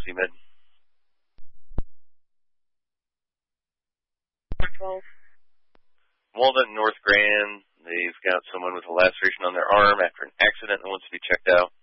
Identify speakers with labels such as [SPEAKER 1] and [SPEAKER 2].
[SPEAKER 1] CMed.
[SPEAKER 2] 12.
[SPEAKER 1] Walnut and North Grand, they've got someone with a laceration on their arm after an accident that wants to be checked out.